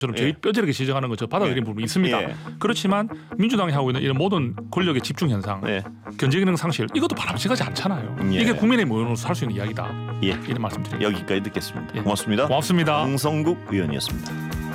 저는 저희 뼈저리게 지적하는 거 저 받아들이는 부분이 있습니다. 그렇지만 민주당이 하고 있는 이런 모든 권력의 집중 현상, 견제 기능 상실 이것도 바람직하지 않잖아요. 이게 국민의 모형으로서 할 수 있는 이야기다. 이런 말씀드립니다. 여기까지 듣겠습니다. 고맙습니다. 고맙습니다. 홍성국 의원이었습니다.